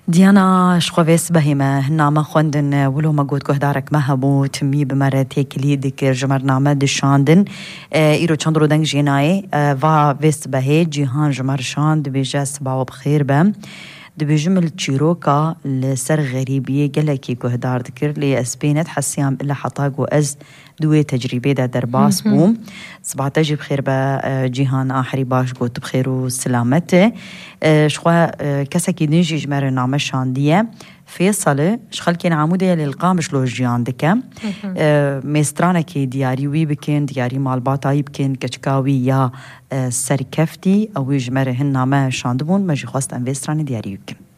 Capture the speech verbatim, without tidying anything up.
ديانا شخوفيس بهيمة هنامة خوندن ولو ما قود كهدارك مهبو تمي بمرة تيكلي ديكر جمر نامة دشاندن ايرو چندرو دنگ جيناي و ويس بهي جيهان جمر شاند بيجا سباو بخير بم دبي جمل تشيروكا لسر غريبية قلكي كهدار ذكر لي اسبينت حسيام إلا حطاقو أز دوي تجربة دا درباس بوم صباح تجي بخير با جيهان آخري باش قوت بخير وسلامته شخوا كساكي نجي جمر نامة شاندية فيصل شخل كين عمودة للقامش لو جيان دكا ميسترانا كي دياري وي بكين دياري مالباطاي بكين كشكاوي يا سركفتي او جمر هن نامة شاندبون مجي خواست ان ميستراني دياري يمكن